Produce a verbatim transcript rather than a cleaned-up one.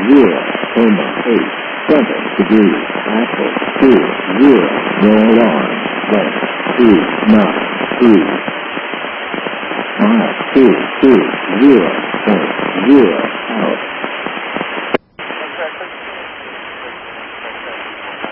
zero, coma, eight, seven degrees, axle, two, zero, no alarm, left, two, nine, three, five, two, two, zero, point, zero.